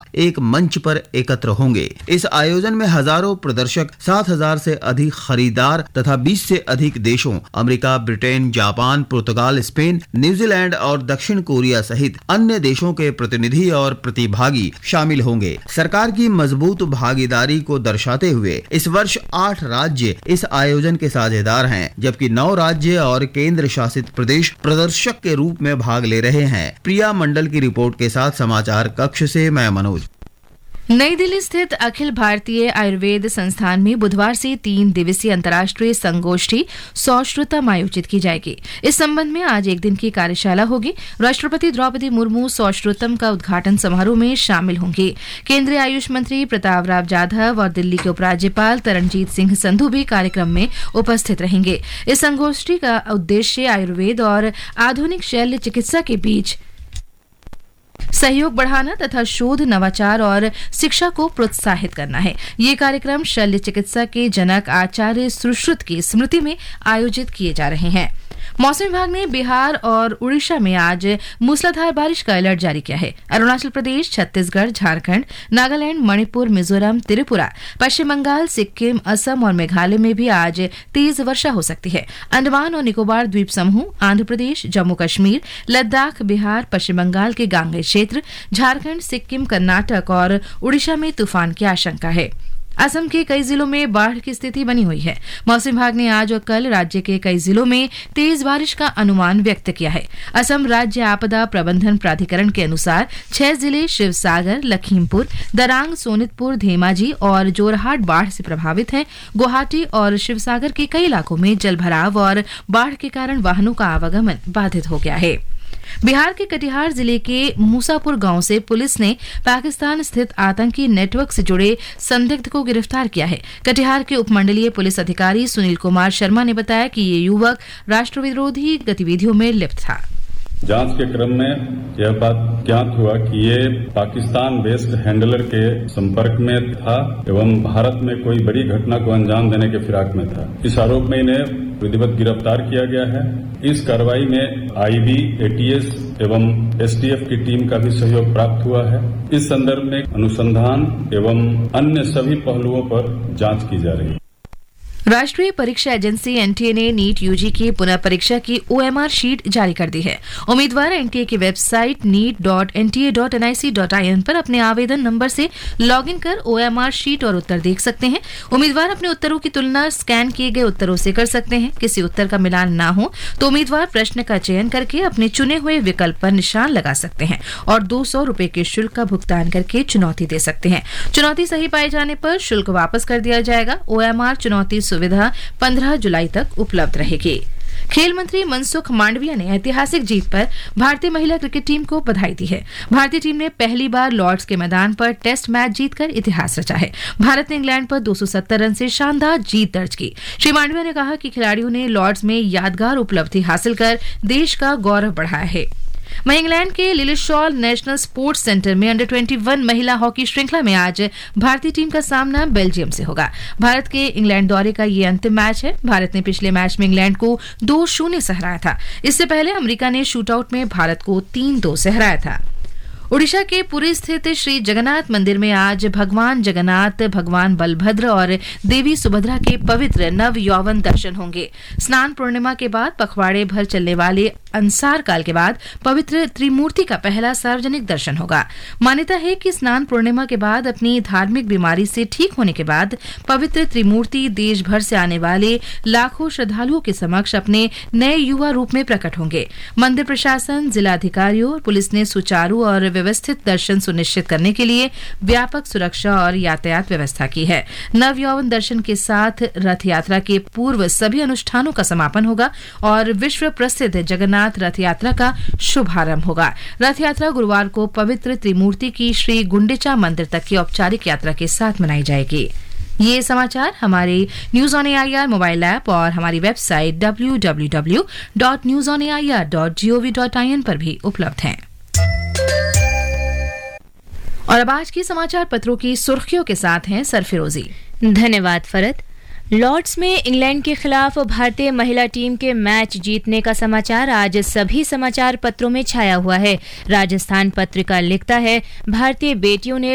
एक मंच पर एकत्र होंगे। इस आयोजन में हजारों प्रदर्शक, 7,000 से अधिक खरीदार तथा 20 से अधिक देशों अमेरिका, ब्रिटेन, जापान, पुर्तगाल, स्पेन, न्यूजीलैंड और दक्षिण कोरिया सहित अन्य देशों के प्रतिनिधि और प्रतिभागी शामिल होंगे। सरकार की मजबूत भागीदारी को दर्शाते हुए इस वर्ष 8 राज्य इस आयोजन के साझेदार हैं, जबकि 9 राज्य और केंद्र शासित प्रदेश प्रदर्शक के रूप में भाग ले रहे हैं। प्रिया मंडल की रिपोर्ट के साथ समाचार कक्ष से मैं मनोज। नई दिल्ली स्थित अखिल भारतीय आयुर्वेद संस्थान में बुधवार से 3 दिवसीय अंतर्राष्ट्रीय संगोष्ठी सौश्रुतम आयोजित की जाएगी। इस संबंध में आज एक दिन की कार्यशाला होगी। राष्ट्रपति द्रौपदी मुर्मू सौश्रुतम का उद्घाटन समारोह में शामिल होंगे। केंद्रीय आयुष मंत्री प्रताप राव जाधव और दिल्ली के उपराज्यपाल तरनजीत सिंह संधू भी कार्यक्रम में उपस्थित रहेंगे। इस संगोष्ठी का उद्देश्य आयुर्वेद और आधुनिक शल्य चिकित्सा के बीच सहयोग बढ़ाना तथा शोध, नवाचार और शिक्षा को प्रोत्साहित करना है। ये कार्यक्रम शल्य चिकित्सा के जनक आचार्य सुश्रुत की स्मृति में आयोजित किए जा रहे हैं। मौसम विभाग ने बिहार और उड़ीसा में आज मूसलाधार बारिश का अलर्ट जारी किया है। अरुणाचल प्रदेश, छत्तीसगढ़, झारखंड, नागालैंड, मणिपुर, मिजोरम, त्रिपुरा, पश्चिम बंगाल, सिक्किम, असम और मेघालय में भी आज तेज वर्षा हो सकती है। अंडमान और निकोबार द्वीप समूह, आंध्र प्रदेश, जम्मू कश्मीर, लद्दाख, बिहार, पश्चिम बंगाल के गांगेय क्षेत्र, झारखंड, सिक्किम, कर्नाटक और उड़ीसा में तूफान की आशंका है। असम के कई जिलों में बाढ़ की स्थिति बनी हुई है। मौसम विभाग ने आज और कल राज्य के कई जिलों में तेज बारिश का अनुमान व्यक्त किया है। असम राज्य आपदा प्रबंधन प्राधिकरण के अनुसार 6 जिले शिवसागर, लखीमपुर, दरांग, सोनितपुर, धेमाजी और जोरहाट बाढ़ से प्रभावित हैं। गुवाहाटी और शिवसागर के कई इलाकों में जलभराव और बाढ़ के कारण वाहनों का आवागमन बाधित हो गया है। बिहार के कटिहार जिले के मूसापुर गांव से पुलिस ने पाकिस्तान स्थित आतंकी नेटवर्क से जुड़े संदिग्ध को गिरफ्तार किया है। कटिहार के उपमंडलीय पुलिस अधिकारी सुनील कुमार शर्मा ने बताया कि ये युवक राष्ट्रविरोधी गतिविधियों में लिप्त था। जांच के क्रम में यह बात ज्ञात हुआ कि ये पाकिस्तान बेस्ड हैंडलर के संपर्क में था एवं भारत में कोई बड़ी घटना को अंजाम देने के फिराक में था। इस आरोप में इन्हें विधिवत गिरफ्तार किया गया है। इस कार्रवाई में आईबी, एटीएस एवं एसटीएफ की टीम का भी सहयोग प्राप्त हुआ है। इस संदर्भ में अनुसंधान एवं अन्य सभी पहलुओं पर जांच की जा रही है। राष्ट्रीय परीक्षा एजेंसी एनटीए ने नीट यूजी की पुनः परीक्षा की ओएमआर शीट जारी कर दी है। उम्मीदवार एनटीए की वेबसाइट neet.nta.nic.in पर अपने आवेदन नंबर से लॉगिन कर ओएमआर शीट और उत्तर देख सकते हैं। उम्मीदवार अपने उत्तरों की तुलना स्कैन किए गए उत्तरों से कर सकते हैं। किसी उत्तर का मिलान न हो तो उम्मीदवार प्रश्न का चयन करके अपने चुने हुए विकल्प पर निशान लगा सकते हैं और 200 रुपए के शुल्क का भुगतान करके चुनौती दे सकते हैं। चुनौती सही पाए जाने पर शुल्क वापस कर दिया जाएगा। ओएमआर चुनौती सुविधा 15 जुलाई तक उपलब्ध रहेगी। खेल मंत्री मनसुख मांडविया ने ऐतिहासिक जीत पर भारतीय महिला क्रिकेट टीम को बधाई दी है। भारतीय टीम ने पहली बार लॉर्ड्स के मैदान पर टेस्ट मैच जीतकर इतिहास रचा है। भारत ने इंग्लैंड पर 270 रन से शानदार जीत दर्ज की। श्री मांडविया ने कहा कि खिलाड़ियों ने लॉर्ड्स में यादगार उपलब्धि हासिल कर देश का गौरव बढ़ाया है। वहीं इंग्लैंड के लिलिशॉल नेशनल स्पोर्ट्स सेंटर में अंडर 21 महिला हॉकी श्रृंखला में आज भारतीय टीम का सामना बेल्जियम से होगा। भारत के इंग्लैंड दौरे का ये अंतिम मैच है। भारत ने पिछले मैच में इंग्लैंड को 2-0 से हराया था। इससे पहले अमेरिका ने शूटआउट में भारत को 3-2 से हराया था। ओडिशा के पुरी स्थित श्री जगन्नाथ मंदिर में आज भगवान जगन्नाथ, भगवान बलभद्र और देवी सुभद्रा के पवित्र नव यौवन दर्शन होंगे। स्नान पूर्णिमा के बाद पखवाड़े भर चलने वाले अंसार काल के बाद पवित्र त्रिमूर्ति का पहला सार्वजनिक दर्शन होगा। मान्यता है कि स्नान पूर्णिमा के बाद अपनी धार्मिक बीमारी से ठीक होने के बाद पवित्र त्रिमूर्ति देश भर से आने वाले लाखों श्रद्धालुओं के समक्ष अपने नए युवा रूप में प्रकट होंगे। मंदिर प्रशासन, जिला अधिकारियों और पुलिस ने सुचारू और व्यवस्थित दर्शन सुनिश्चित करने के लिए व्यापक सुरक्षा और यातायात व्यवस्था की है। नव यौवन दर्शन के साथ रथ यात्रा के पूर्व सभी अनुष्ठानों का समापन होगा और विश्व प्रसिद्ध जगन्नाथ रथ यात्रा का शुभारंभ होगा। रथ यात्रा गुरुवार को पवित्र त्रिमूर्ति की श्री गुंडिचा मंदिर तक की औपचारिक यात्रा के साथ मनाई जाएगी। ये समाचार हमारे news on AIR mobile app और हमारी वेबसाइट www.newsonair.gov.in पर भी उपलब्ध हैं। और अब आज की समाचार पत्रों की सुर्खियों के साथ हैं सरफिरोजी। धन्यवाद फरत। लॉर्ड्स में इंग्लैंड के खिलाफ भारतीय महिला टीम के मैच जीतने का समाचार आज सभी समाचार पत्रों में छाया हुआ है। राजस्थान पत्रिका लिखता है, भारतीय बेटियों ने